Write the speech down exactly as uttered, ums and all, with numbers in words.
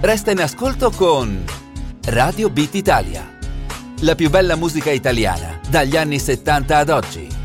Resta in ascolto con Radio Beat Italia. La più bella musica italiana dagli anni settanta ad oggi.